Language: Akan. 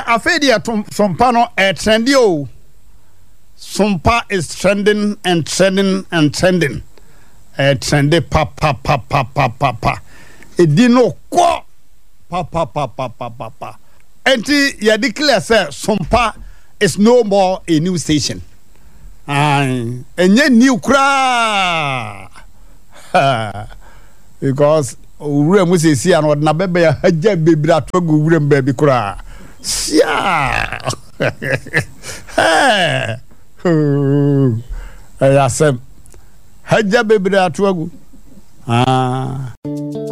afedia sompa no trendy o. Sompa is trending and trending and trending. Trendy pa. Edino ko pa. Enti ya declare say Sompa is no more a new station. Enye new kra. Because ure mu se si an na bebe ya haja bebira to go ure mbe kra. Sia. Ayasem haja bebira to go.